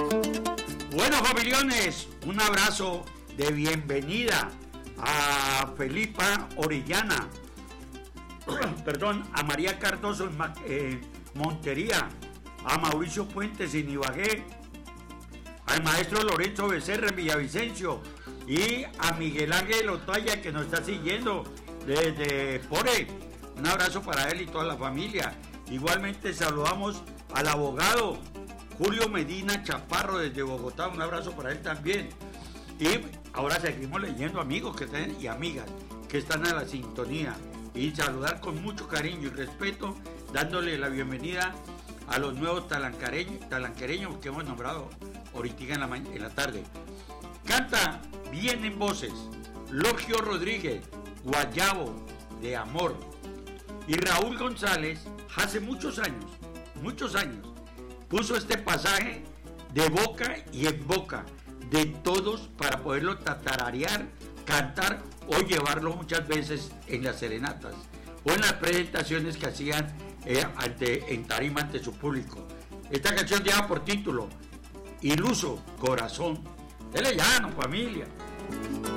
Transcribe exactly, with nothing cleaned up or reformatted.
Bueno, familiones, un abrazo de bienvenida a Felipa Orellana, perdón, a María Cardoso en eh, Montería, a Mauricio Puentes en Ibagué, al maestro Lorenzo Becerra en Villavicencio y a Miguel Ángel Otaya, que nos está siguiendo desde Pore. Un abrazo para él y toda la familia. Igualmente saludamos al abogado Julio Medina Chaparro desde Bogotá, un abrazo para él también. Y ahora seguimos leyendo amigos que están, y amigas que están a la sintonía, y saludar con mucho cariño y respeto, dándole la bienvenida a los nuevos talancareños, talanquereños que hemos nombrado ahorita en la, en la tarde. Canta bien en voces Logio Rodríguez, Guayabo de Amor, y Raúl González hace muchos años, muchos años, puso este pasaje de boca y en boca de todos para poderlo tatararear, cantar o llevarlo muchas veces en las serenatas o en las presentaciones que hacían eh, ante, en tarima ante su público. Esta canción lleva por título Iluso Corazón. Dele llano, familia.